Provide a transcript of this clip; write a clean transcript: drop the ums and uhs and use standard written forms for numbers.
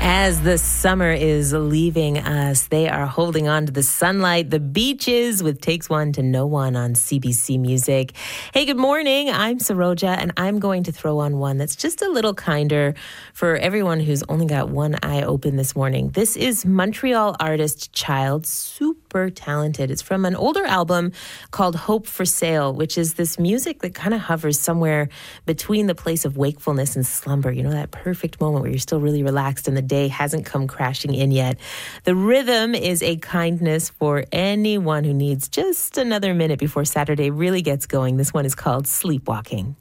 As the summer is leaving us, they are holding on to the sunlight, the beaches with Takes One to Know One on CBC Music. Hey, good morning. I'm Saroja, and I'm going to throw on one that's just a little kinder for everyone who's only got one eye open this morning. This is Montreal artist Child, super talented. It's from an older album called Hope for Sale, which is this music that kind of hovers somewhere between the place of wakefulness and slumber. You know, that perfect moment where you're still really relaxed and the day hasn't come crashing in yet. The rhythm is a kindness for anyone who needs just another minute before Saturday really gets going. This one is called Sleepwalking.